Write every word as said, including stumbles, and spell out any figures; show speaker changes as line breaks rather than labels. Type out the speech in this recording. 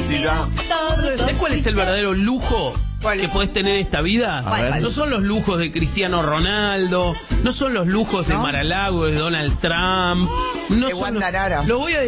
felicidad.
¿Sabes cuál es el verdadero lujo que podés tener en esta vida?
A ver.
No son los lujos de Cristiano Ronaldo, no son los lujos de
¿No?
Mar-a-Lago, de Donald Trump, no
De
son
Wanda
los-
Nara.
Lo voy a